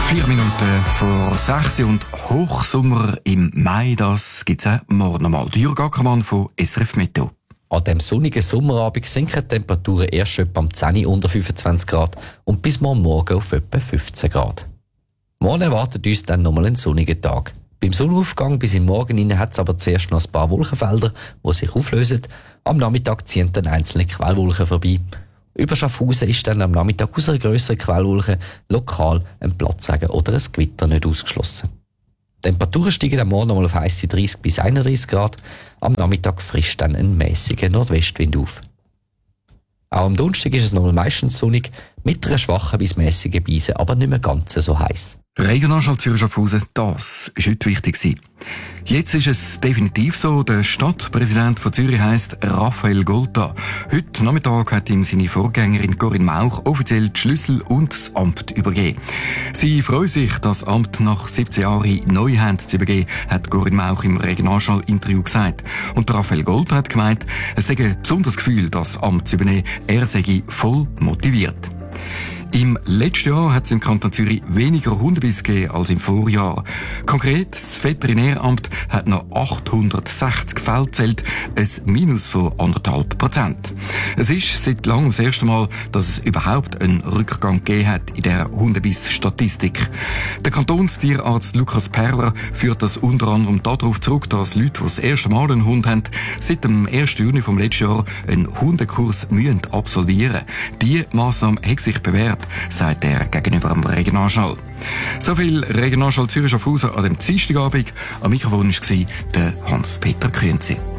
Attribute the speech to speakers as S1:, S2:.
S1: 4 Minuten vor 6 und Hochsommer im Mai, das gibt's auch morgen nochmal. Jürg Ackermann von SRF Meteo.
S2: An diesem sonnigen Sommerabend sinken die Temperaturen erst etwa am 10 Uhr unter 25 Grad und bis morgen auf etwa 15 Grad. Morgen erwartet uns dann nochmal einen sonnigen Tag. Beim Sonnenaufgang bis im Morgen hinein hat es aber zuerst noch ein paar Wolkenfelder, die sich auflösen. Am Nachmittag ziehen dann einzelne Quellwolken vorbei. Über Schaffhausen ist dann am Nachmittag aus einer grösseren Quellwolke lokal ein Platzregen oder ein Gewitter nicht ausgeschlossen. Die Temperaturen steigen am Morgen nochmal auf heisse 30 bis 31 Grad. Am Nachmittag frischt dann ein mäßiger Nordwestwind auf. Auch am Donnerstag ist es nochmal meistens sonnig, mit einer schwachen bis mäßigen Brise, aber nicht mehr ganz so heiß.
S1: Regionalschau Zürich-Schaffhausen, das war heute wichtig gewesen. Jetzt ist es definitiv so, der Stadtpräsident von Zürich heisst Raphael Golta. Heute Nachmittag hat ihm seine Vorgängerin Corinne Mauch offiziell die Schlüssel und das Amt übergeben. Sie freut sich, das Amt nach 17 Jahren neu Hände zu übergeben, hat Corinne Mauch im Regionalschau-Interview gesagt. Und Raphael Golta hat gemeint, es sei ein besonderes Gefühl, das Amt zu übernehmen. Er sei voll motiviert. Im letzten Jahr hat es im Kanton Zürich weniger Hundebiss gegeben als im Vorjahr. Konkret, das Veterinäramt hat noch 860 Fälle gezählt, ein Minus von 1,5%. Es ist seit langem das erste Mal, dass es überhaupt einen Rückgang gegeben hat in der Hundebiss-Statistik. Der Kantonstierarzt Lukas Perler führt das unter anderem darauf zurück, dass Leute, die das erste Mal einen Hund haben, seit dem 1. Juni vom letzten Jahr einen Hundekurs absolvieren müssen. Diese Massnahme hat sich bewährt, sagt er gegenüber dem Regionalschau. So viel Regionalschau Zürich-Schaffhausen an dem Dienstagabend. Am Mikrofon war der Hans-Peter Künzi.